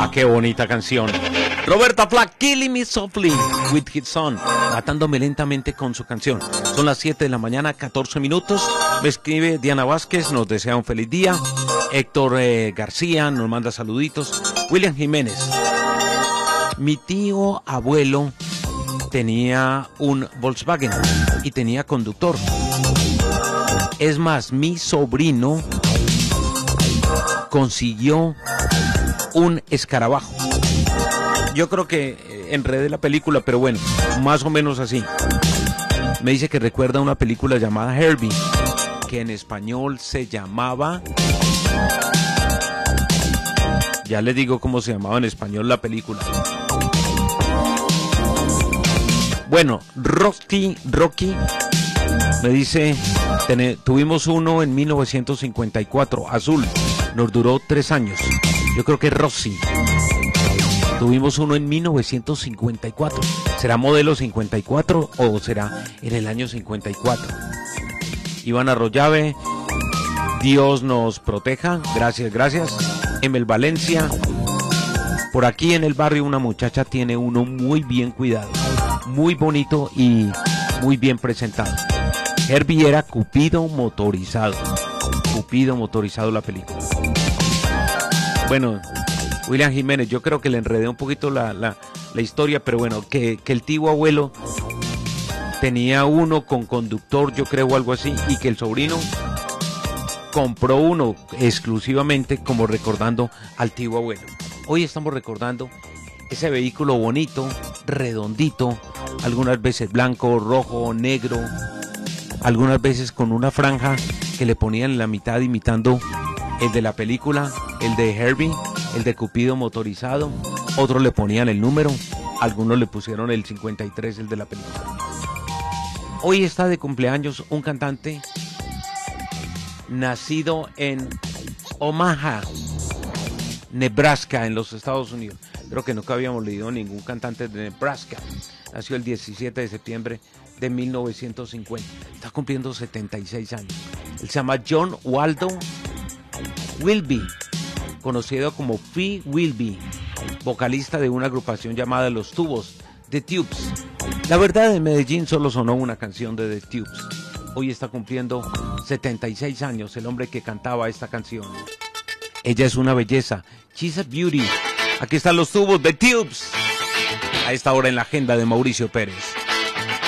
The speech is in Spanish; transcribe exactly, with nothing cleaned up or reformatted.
qué bonita canción. Roberta Flack, Killing Me Softly with His Son, matándome lentamente con su canción. Son las siete de la mañana, catorce minutos. Me escribe Diana Vázquez, nos desea un feliz día. Héctor eh, García nos manda saluditos. William Jiménez, mi tío abuelo tenía un Volkswagen y tenía conductor. Es más, mi sobrino consiguió un escarabajo. Yo creo que enredé la película, pero bueno, más o menos así. Me dice que recuerda una película llamada Herbie, que en español se llamaba... Ya les digo cómo se llamaba en español la película. Bueno, Rocky, Rocky, me dice, ten, tuvimos uno en mil novecientos cincuenta y cuatro, azul, nos duró tres años. Yo creo que es Rossi. Tuvimos uno en mil novecientos cincuenta y cuatro. ¿Será modelo cincuenta y cuatro o será en el año cincuenta y cuatro? Iván Arroyave, Dios nos proteja. Gracias, gracias. Emel Valencia. Por aquí en el barrio una muchacha tiene uno muy bien cuidado, muy bonito y muy bien presentado. Herbie era Cupido motorizado. Cupido motorizado la película. Bueno, William Jiménez, yo creo que le enredé un poquito la, la, la historia, pero bueno, que, que el tío abuelo tenía uno con conductor, yo creo, algo así, y que el sobrino compró uno exclusivamente como recordando al tío abuelo. Hoy estamos recordando ese vehículo bonito, redondito, algunas veces blanco, rojo, negro, algunas veces con una franja que le ponían en la mitad imitando el de la película, el de Herbie, el de Cupido motorizado. Otros le ponían el número, algunos le pusieron el cincuenta y tres, el de la película. Hoy está de cumpleaños un cantante nacido en Omaha, Nebraska, en los Estados Unidos. Creo que nunca habíamos leído ningún cantante de Nebraska. Nació el diecisiete de septiembre de mil novecientos cincuenta. Está cumpliendo setenta y seis años. Él se llama John Waldo Wilby, conocido como Fee Wilby, vocalista de una agrupación llamada Los Tubos, The Tubes. La verdad, en Medellín solo sonó una canción de The Tubes. Hoy está cumpliendo setenta y seis años el hombre que cantaba esta canción. Ella es una belleza. She's a beauty. Aquí están Los Tubos, The Tubes. A esta hora en la agenda de Mauricio Pérez.